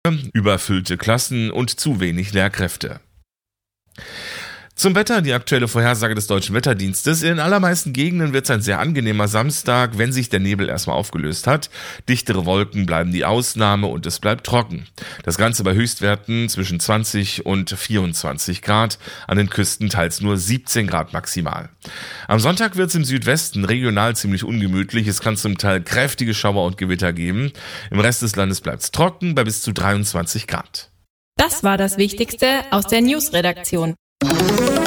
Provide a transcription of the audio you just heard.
überfüllte Klassen und zu wenig Lehrkräfte. Zum Wetter, die aktuelle Vorhersage des Deutschen Wetterdienstes. In den allermeisten Gegenden wird es ein sehr angenehmer Samstag, wenn sich der Nebel erstmal aufgelöst hat. Dichtere Wolken bleiben die Ausnahme und es bleibt trocken. Das Ganze bei Höchstwerten zwischen 20 und 24 Grad, an den Küsten teils nur 17 Grad maximal. Am Sonntag wird es im Südwesten regional ziemlich ungemütlich. Es kann zum Teil kräftige Schauer und Gewitter geben. Im Rest des Landes bleibt es trocken bei bis zu 23 Grad. Das war das Wichtigste aus der News-Redaktion.